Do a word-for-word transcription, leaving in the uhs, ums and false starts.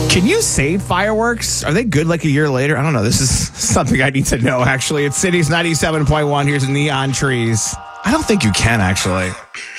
Can you save fireworks? Are they good like a year later? I don't know. This is something I need to know, actually. It's Cities ninety-seven point one. Here's Neon Trees. I don't think you can, actually.